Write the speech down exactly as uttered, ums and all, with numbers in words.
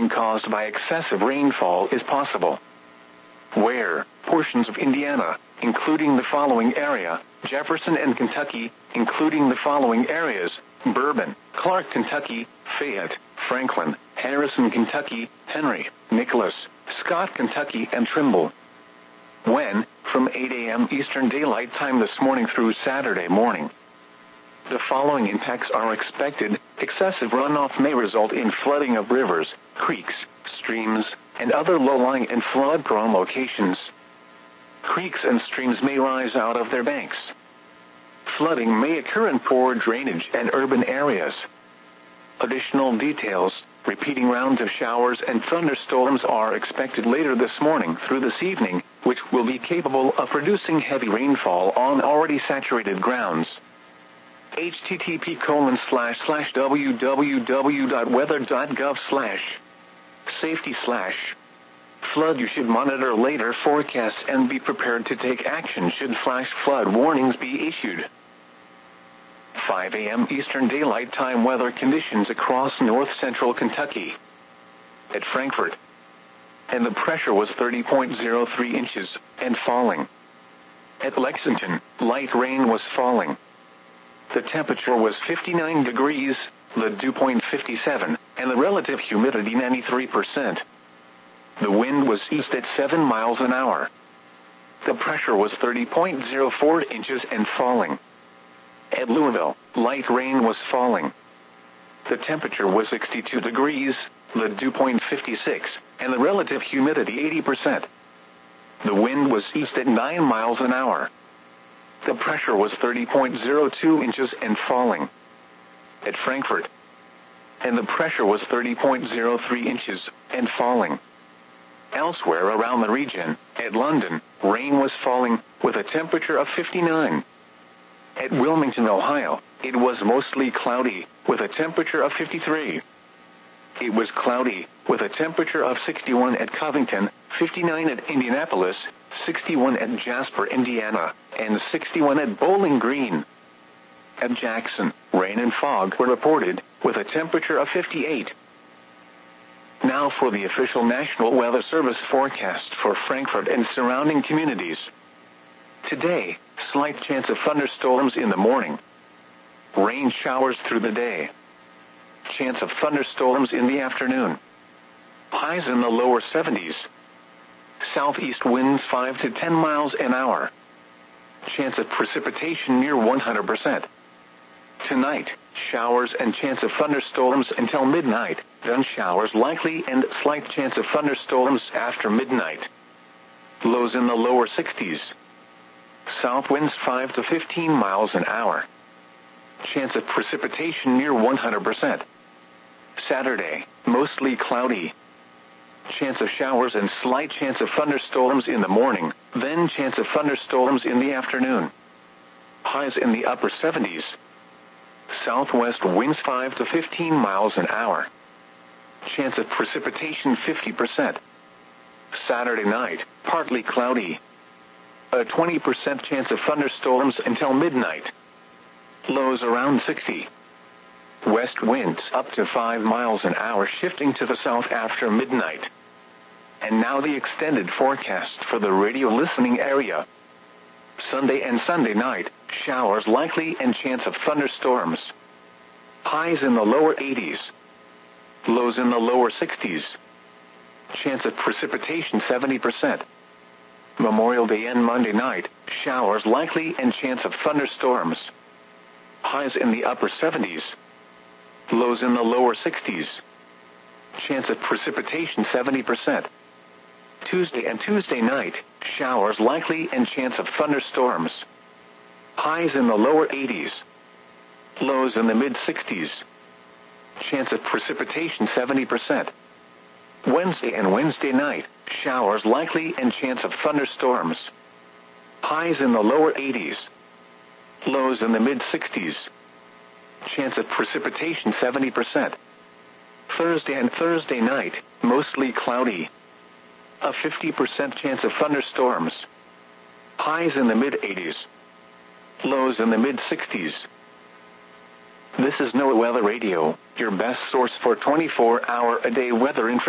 precipitation caused by excessive rainfall is possible. Where portions of Indiana, including the following area, Jefferson and Kentucky, including the following areas, Bourbon, Clark, Kentucky, Fayette, Franklin, Harrison, Kentucky, Henry, Nicholas, Scott, Kentucky, and Trimble. When, from eight a m Eastern Daylight Time this morning through Saturday morning. The following impacts are expected. Excessive runoff may result in flooding of rivers, creeks, streams, and other low-lying and flood-prone locations. Creeks and streams may rise out of their banks. Flooding may occur in poor drainage and urban areas. Additional details, repeating rounds of showers and thunderstorms are expected later this morning through this evening, which will be capable of producing heavy rainfall on already saturated grounds. http colon slash slash www.weather.gov slash safety slash flood. You should monitor later forecasts and be prepared to take action should flash flood warnings be issued. five a m Eastern Daylight Time weather conditions across north-central Kentucky. At Frankfort, and the pressure was thirty point zero three inches, and falling. At Lexington, light rain was falling. The temperature was fifty-nine degrees, the dew point fifty-seven, and the relative humidity ninety-three percent. The wind was east at seven miles an hour. The pressure was thirty point zero four inches and falling. At Louisville, light rain was falling. The temperature was sixty-two degrees, the dew point fifty-six, and the relative humidity eighty percent. The wind was east at nine miles an hour. The pressure was thirty point zero two inches and falling. At Frankfort, and the pressure was thirty point zero three inches and falling. Elsewhere around the region, at London, rain was falling with a temperature of fifty-nine. At Wilmington, Ohio, it was mostly cloudy with a temperature of fifty-three. It was cloudy with a temperature of sixty-one at Covington, fifty-nine at Indianapolis, sixty-one at Jasper, Indiana, and sixty-one at Bowling Green. At Jackson, rain and fog were reported with a temperature of fifty-eight. Now for the official National Weather Service forecast for Frankfort and surrounding communities. Today, slight chance of thunderstorms in the morning. Rain showers through the day. Chance of thunderstorms in the afternoon. Highs in the lower seventies. Southeast winds five to ten miles an hour. Chance of precipitation near one hundred percent. Tonight, showers and chance of thunderstorms until midnight, then showers likely and slight chance of thunderstorms after midnight. Lows in the lower sixties. South winds five to fifteen miles an hour. Chance of precipitation near one hundred percent. Saturday, mostly cloudy. Chance of showers and slight chance of thunderstorms in the morning, then chance of thunderstorms in the afternoon. Highs in the upper seventies. Southwest winds five to fifteen miles an hour. Chance of precipitation fifty percent. Saturday night, partly cloudy. A twenty percent chance of thunderstorms until midnight. Lows around sixty. West winds up to five miles an hour shifting to the south after midnight. And now the extended forecast for the radio listening area. Sunday and Sunday night, showers likely and chance of thunderstorms. Highs in the lower eighties. Lows in the lower sixties. Chance of precipitation seventy percent. Memorial Day and Monday night, showers likely and chance of thunderstorms. Highs in the upper seventies. Lows in the lower sixties. Chance of precipitation seventy percent. Tuesday and Tuesday night, showers likely and chance of thunderstorms. Highs in the lower eighties. Lows in the mid-sixties. Chance of precipitation seventy percent. Wednesday and Wednesday night, showers likely and chance of thunderstorms. Highs in the lower eighties. Lows in the mid-sixties. Chance of precipitation seventy percent. Thursday and Thursday night, mostly cloudy. A fifty percent chance of thunderstorms. Highs in the mid-eighties. Lows in the mid-sixties. This is NOAA Weather Radio, your best source for twenty-four hour a day weather information.